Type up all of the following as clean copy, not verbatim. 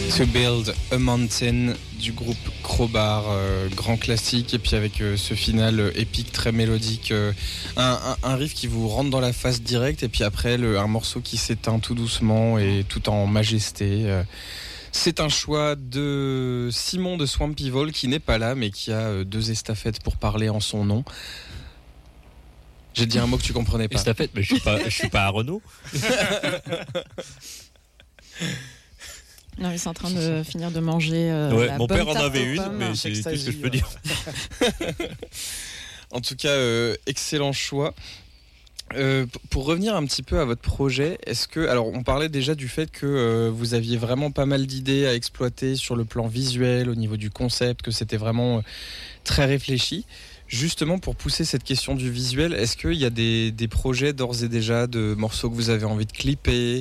To Build a Mountain du groupe Crowbar, grand classique, et puis avec ce final épique très mélodique, un riff qui vous rentre dans la face directe, et puis après un morceau qui s'éteint tout doucement et tout en majesté. C'est un choix de Simon de Swampy Vole qui n'est pas là mais qui a 2 estafettes pour parler en son nom. J'ai dit un mot que tu comprenais pas. Estafette, mais je suis pas à Renault. Non, ils sont en train de finir de manger. Mon père en avait une, mais c'est tout ce que je peux dire. En tout cas, excellent choix. Pour revenir un petit peu à votre projet, alors on parlait déjà du fait que vous aviez vraiment pas mal d'idées à exploiter sur le plan visuel, au niveau du concept, que c'était vraiment très réfléchi. Justement, pour pousser cette question du visuel, est-ce qu'il y a des projets d'ores et déjà de morceaux que vous avez envie de clipper,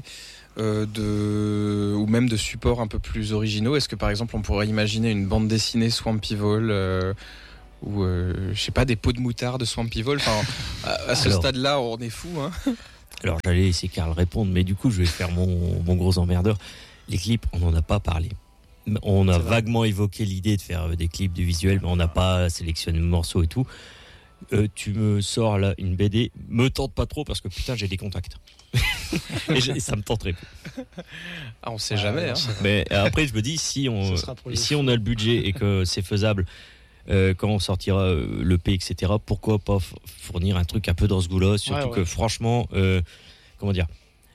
ou même de supports un peu plus originaux? Est-ce que par exemple on pourrait imaginer une bande dessinée Swampy Vole ou je sais pas, des pots de moutarde de Swampy Vole? Enfin, à ce stade-là, on est fou, hein. Alors j'allais laisser Karl répondre, mais du coup je vais faire mon gros emmerdeur. Les clips, on n'en a pas parlé. On a vaguement évoqué l'idée de faire des clips, du visuel, mais on n'a pas sélectionné le morceau et tout. Tu me sors là une BD, me tente pas trop parce que putain j'ai des contacts. Et ça me tenterait plus. Ah, on sait jamais. Hein. Mais après je me dis si on a le budget et que c'est faisable, quand on sortira l'EP, etc., pourquoi pas fournir un truc un peu dans ce goût-là, surtout que franchement, comment dire,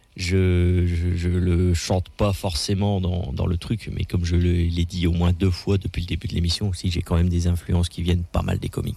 je le chante pas forcément dans le truc, mais comme je l'ai dit au moins 2 fois depuis le début de l'émission aussi, j'ai quand même des influences qui viennent pas mal des comics.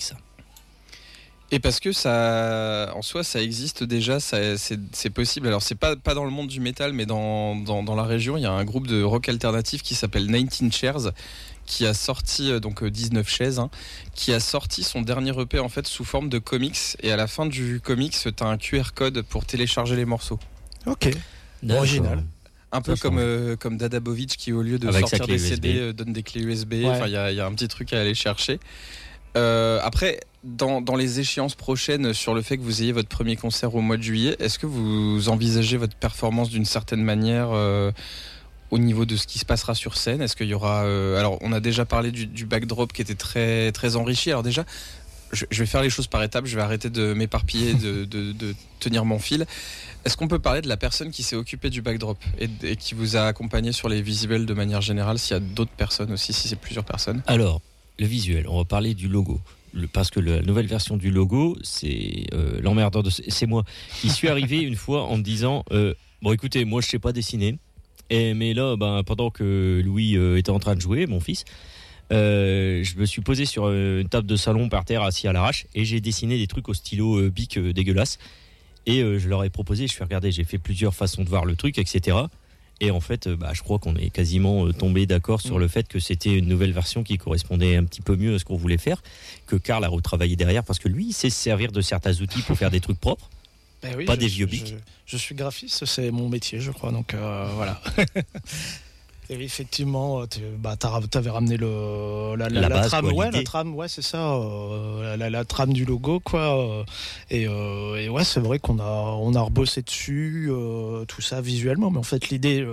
Et parce que ça, en soi, ça existe déjà, c'est possible. Alors c'est pas dans le monde du métal, mais dans la région, il y a un groupe de rock alternatif qui s'appelle 19 Chairs, qui a sorti donc 19 chaises, qui a sorti son dernier EP en fait sous forme de comics. Et à la fin du comics, t'as un QR code pour télécharger les morceaux. Ok, original. Un peu comme Dada Bovic qui, au lieu de sortir des CD, donne des clés USB. Enfin, il y a un petit truc à aller chercher. Après, dans les échéances prochaines, sur le fait que vous ayez votre premier concert au mois de juillet, est-ce que vous envisagez votre performance d'une certaine manière au niveau de ce qui se passera sur scène? Est-ce qu'il y aura... alors, on a déjà parlé du backdrop qui était très, très enrichi. Alors déjà, je vais faire les choses par étapes, je vais arrêter de m'éparpiller, de tenir mon fil. Est-ce qu'on peut parler de la personne qui s'est occupée du backdrop et qui vous a accompagné sur les visuels de manière générale, s'il y a d'autres personnes aussi, si c'est plusieurs personnes? Alors, le visuel, on va parler du logo. Parce que la nouvelle version du logo, c'est l'emmerdeur c'est moi qui suis arrivé une fois en me disant bon écoutez, moi je sais pas dessiner, mais là pendant que Louis était en train de jouer, mon fils, je me suis posé sur une table de salon par terre assis à l'arrache et j'ai dessiné des trucs au stylo Bic dégueulasse et je leur ai proposé, je fais regarder, j'ai fait plusieurs façons de voir le truc, etc. Et en fait, je crois qu'on est quasiment tombé d'accord sur le fait que c'était une nouvelle version qui correspondait un petit peu mieux à ce qu'on voulait faire, que Karl a retravaillé derrière, parce que lui, il sait se servir de certains outils pour faire des trucs propres, pas des vieux bics. Je suis graphiste, c'est mon métier, je crois, donc voilà. Et effectivement, t'avais ramené la base, trame, quoi, la trame, c'est ça, la trame du logo, quoi. Et ouais, c'est vrai qu'on a rebossé dessus, tout ça visuellement, mais en fait l'idée,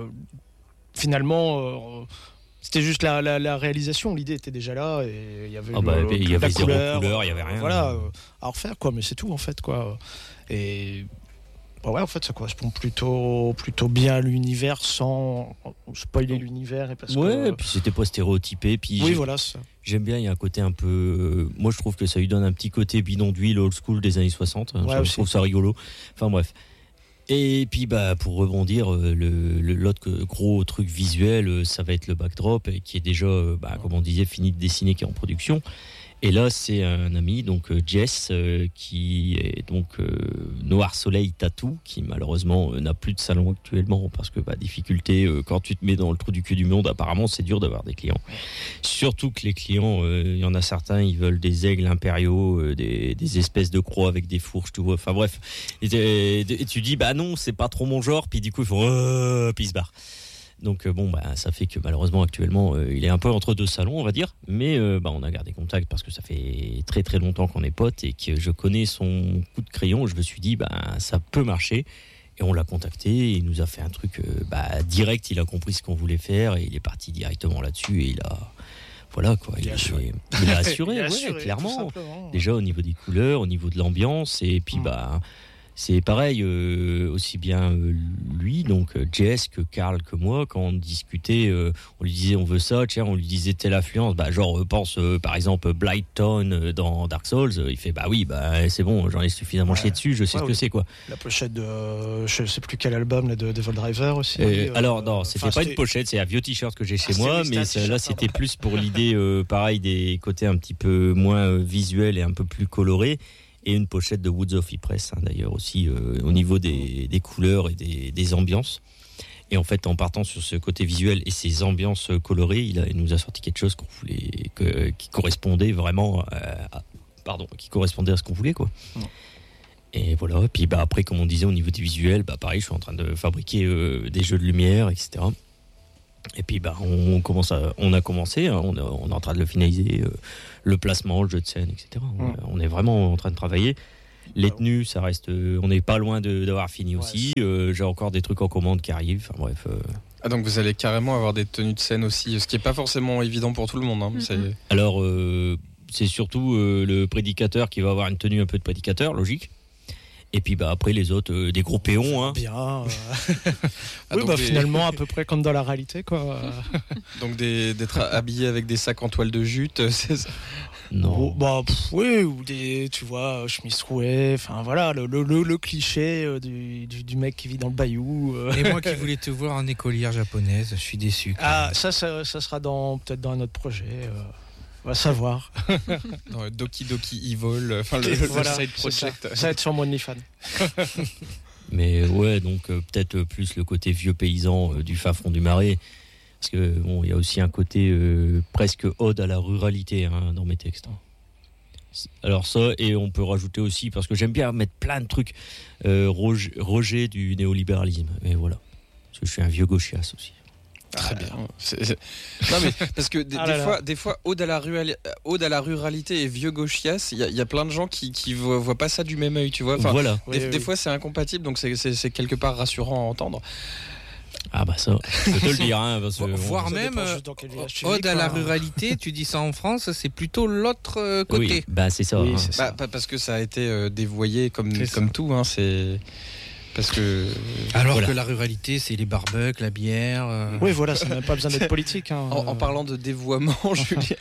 finalement, c'était juste la réalisation. L'idée était déjà là et il y avait il y avait la couleur, il y avait rien. Voilà, à refaire, quoi. Mais c'est tout en fait, quoi. Et ouais, en fait, ça correspond plutôt bien à l'univers sans spoiler l'univers. Et parce puis c'était pas stéréotypé. Puis oui, voilà. Ça. J'aime bien, il y a un côté un peu... moi, je trouve que ça lui donne un petit côté bidon d'huile old school des années 60. Je trouve ça rigolo. Enfin, bref. Et puis, pour rebondir, l'autre gros truc visuel, ça va être le backdrop, qui est déjà, comme on disait, fini de dessiner, qui est en production. Et là, c'est un ami, donc Jess, qui est donc Noir Soleil Tattoo, qui malheureusement n'a plus de salon actuellement parce que difficulté, quand tu te mets dans le trou du cul du monde, apparemment c'est dur d'avoir des clients. Surtout que les clients, il y en a certains, ils veulent des aigles impériaux, des espèces de croix avec des fourches, tu vois. Enfin bref, et tu dis non, c'est pas trop mon genre, puis du coup ils font puis ils se barrent. Donc ça fait que malheureusement actuellement il est un peu entre deux salons, on va dire, mais on a gardé contact parce que ça fait très très longtemps qu'on est potes et que je connais son coup de crayon. Je me suis dit ça peut marcher Et on l'a contacté, et il nous a fait un truc direct, il a compris ce qu'on voulait faire, et il est parti directement là-dessus, et il a... Voilà quoi, il a assuré, clairement. Déjà au niveau des couleurs, au niveau de l'ambiance, et puis c'est pareil, aussi bien lui, donc Jess, que Karl, que moi, quand on discutait, on lui disait on veut ça, tiens, on lui disait telle influence, pense par exemple Blighttown dans Dark Souls, il fait oui, c'est bon, j'en ai suffisamment chié dessus, je sais ce que c'est quoi. La pochette de, je sais plus quel album, là, de Devil Driver aussi. Alors non, c'était pas une pochette, c'est un vieux t-shirt que j'ai chez moi, mais là c'était plus pour l'idée, pareil, des côtés un petit peu moins visuels et un peu plus colorés. Et une pochette de Woods of Ypres, d'ailleurs aussi, au niveau des couleurs et des ambiances. Et en fait, en partant sur ce côté visuel et ces ambiances colorées, il nous a sorti quelque chose qui correspondait vraiment qui correspondait à ce qu'on voulait, quoi. Et voilà. Et puis après, comme on disait, au niveau du visuel, pareil, je suis en train de fabriquer des jeux de lumière, etc. Et puis on a commencé, on est en train de le finaliser, le placement, le jeu de scène, etc. On est vraiment en train de travailler. Les tenues, ça reste, on n'est pas loin d'avoir fini aussi. J'ai encore des trucs en commande qui arrivent. Enfin bref. Ah, donc vous allez carrément avoir des tenues de scène aussi, ce qui n'est pas forcément évident pour tout le monde. Alors c'est surtout le prédicateur qui va avoir une tenue un peu de prédicateur, logique. Et puis après les autres, des gros péons. Bien. Finalement à peu près comme dans la réalité, quoi. Donc d'être habillé avec des sacs en toile de jute, c'est ça? Non. Oui, ou des, tu vois, chemise trouée. Enfin voilà, le cliché du mec qui vit dans le bayou. Et moi qui voulais te voir en écolière japonaise, je suis déçu. Ça sera peut-être dans un autre projet. On va savoir. Dans Doki Doki Evil, le side project. Ça va être sur mon OnlyFans. Mais ouais, donc peut-être plus le côté vieux paysan du fin fond du Marais. Parce que il y a aussi un côté presque ode à la ruralité dans mes textes. Alors ça, et on peut rajouter aussi, parce que j'aime bien mettre plein de trucs, rejet du néolibéralisme. Et voilà. Parce que je suis un vieux gauchias aussi. Très bien. Non mais parce que des fois, ode à la ruralité et vieux gauchias, il y a plein de gens qui voient pas ça du même œil, tu vois. Enfin, voilà. Des fois c'est incompatible, donc c'est quelque part rassurant à entendre. Ah ça, je peux te le dire. Voire même, ode à la ruralité, tu dis ça en France, c'est plutôt l'autre côté. Oui, c'est ça. Oui, c'est ça. Parce que ça a été dévoyé comme tout, c'est... Parce que... Alors que la ruralité, c'est les barbecues, la bière... Oui, voilà, ça n'a même pas besoin d'être politique. En parlant de dévoiement, Julien...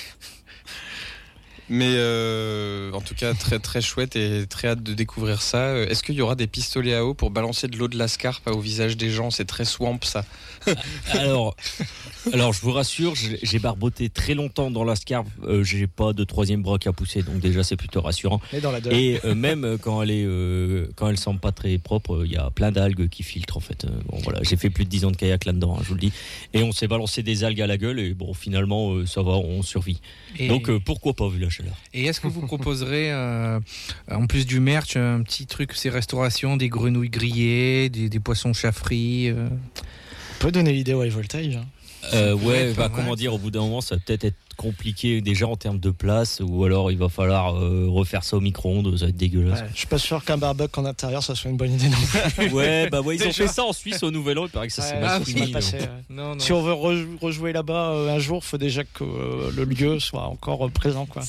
Mais en tout cas, très, très chouette et très hâte de découvrir ça. Est-ce qu'il y aura des pistolets à eau pour balancer de l'eau de la scarpe au visage des gens? C'est très swamp, ça. Alors, je vous rassure, j'ai barboté très longtemps dans la scarpe. J'ai pas de troisième bras à pousser, donc déjà c'est plutôt rassurant. Et même quand elle semble pas très propre, il y a plein d'algues qui filtrent en fait. J'ai fait plus de 10 ans de kayak là-dedans, je vous le dis. Et on s'est balancé des algues à la gueule et finalement ça va, on survit. Donc pourquoi pas vu la chaleur. Et est-ce que vous proposerez en plus du merch un petit truc, ces restaurations, des grenouilles grillées, des poissons chafferis On peut donner l'idée au high voltage. Comment dire, au bout d'un moment ça va peut-être être compliqué déjà en termes de place, ou alors il va falloir refaire ça au micro-ondes, ça va être dégueulasse. Je suis pas sûr qu'un barbecue en intérieur ça soit une bonne idée non plus. Ils ont fait ça en Suisse au Nouvel An, il paraît que ça s'est mal fini. Non. Si on veut rejouer là-bas un jour, il faut déjà que le lieu soit encore présent, quoi.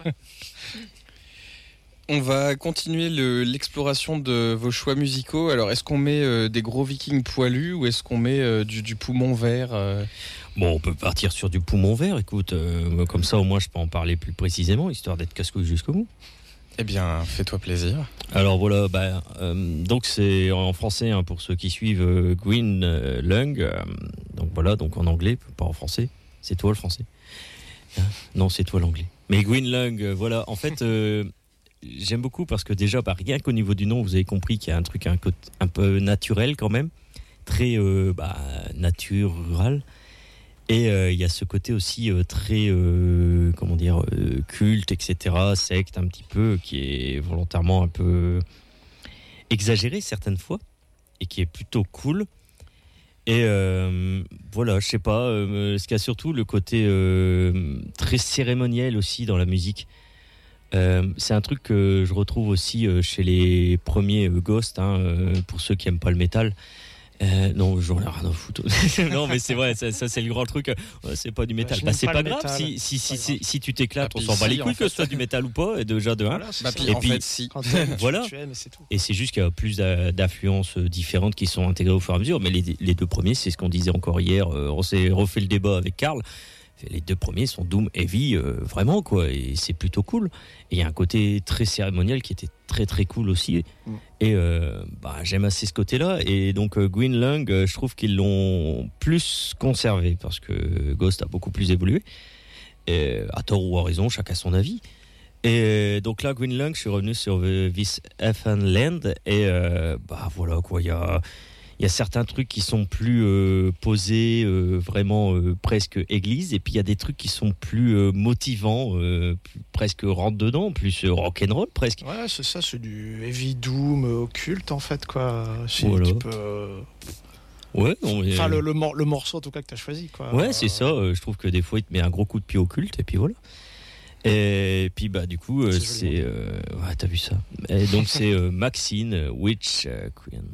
On va continuer l'exploration de vos choix musicaux. Alors, est-ce qu'on met des gros vikings poilus ou est-ce qu'on met du poumon vert On peut partir sur du poumon vert, écoute, comme ça au moins je peux en parler plus précisément, histoire d'être casse-couille jusqu'au bout. Eh bien, fais-toi plaisir. Alors voilà, donc c'est en français pour ceux qui suivent, Green Lung, donc en anglais, pas en français. C'est toi le français? Non, c'est toi l'anglais. Mais Green Lung, voilà, en fait... J'aime beaucoup parce que déjà, rien qu'au niveau du nom, vous avez compris qu'il y a un truc un peu naturel quand même, très nature, rural. Et il y a ce côté aussi très, culte, etc., secte un petit peu, qui est volontairement un peu exagéré certaines fois, et qui est plutôt cool. Et je sais pas, ce qu'il y a surtout le côté très cérémoniel aussi dans la musique. C'est un truc que je retrouve aussi chez les premiers Ghost, pour ceux qui aiment pas le métal. Non, j'en ai rien à foutre. Non, mais c'est vrai, ça c'est le grand truc. C'est pas du métal. C'est pas grave si tu t'éclates, on s'en bat les couilles que ce soit du métal ou pas, et déjà de 1. Et puis, si. Voilà. Et c'est juste qu'il y a plus d'influences différentes qui sont intégrées au fur et à mesure. Mais les deux premiers, c'est ce qu'on disait encore hier. On s'est refait le débat avec Karl. Les deux premiers sont Doom Heavy, vraiment, quoi, et c'est plutôt cool. Et il y a un côté très cérémonial qui était très très cool aussi. Et j'aime assez ce côté-là. Et donc Green Lung, je trouve qu'ils l'ont plus conservé parce que Ghost a beaucoup plus évolué. Et, à tort ou à raison, chacun son avis. Et donc là, Green Lung, je suis revenu sur This Effin Land. Et voilà, quoi, il y a certains trucs qui sont plus posés, vraiment presque église, et puis il y a des trucs qui sont plus motivants, presque rentre dedans, plus rock'n'roll presque. Ouais, c'est ça, c'est du heavy doom occulte en fait, quoi. Si voilà. tu peux... Ouais, enfin, le morceau en tout cas que tu as choisi, quoi. Ouais, c'est ça. Je trouve que des fois il te met un gros coup de pied au culte, et puis voilà. Et puis du coup, c'est ouais, t'as vu ça. Et donc c'est Maxine, Witch Queen.